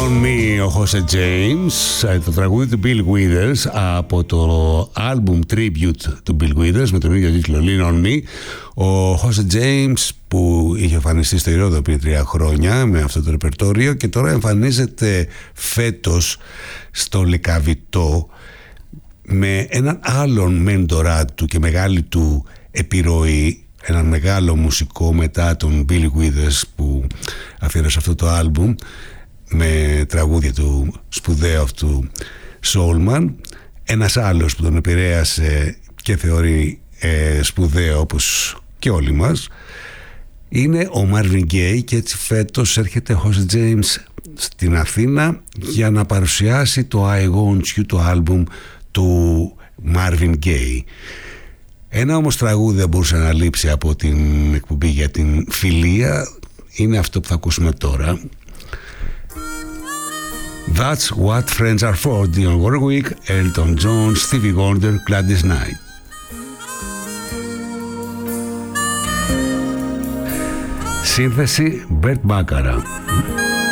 ο Jose James, το τραγούδι του Bill Withers από το album Tribute του Bill Withers με τον ίδιο τίτλο Lean On Me. Ο Jose James που είχε εμφανιστεί στο Ηρώδειο πριν 3 χρόνια με αυτό το ρεπερτόριο και τώρα εμφανίζεται φέτος στο Λεκαβητό με έναν άλλον μέντορά του και μεγάλη του επιρροή, έναν μεγάλο μουσικό μετά τον Bill Withers που αφιέρωσε αυτό το άλμπουμ με τραγούδια του σπουδαίου αυτού Soulman. Ένας άλλος που τον επηρέασε και θεωρεί σπουδαίο όπως και όλοι μας είναι ο Marvin Gaye, και έτσι φέτος έρχεται Jose James στην Αθήνα για να παρουσιάσει το I Want You, το άλμπουμ του Marvin Gaye. Ένα όμως τραγούδι δεν μπορούσε να λείψει από την εκπομπή για την φιλία, είναι αυτό που θα ακούσουμε τώρα. That's what friends are for. Dionne Warwick, Elton John, Stevie Wonder, Gladys Knight. Σύνθεση Bert Bacharach.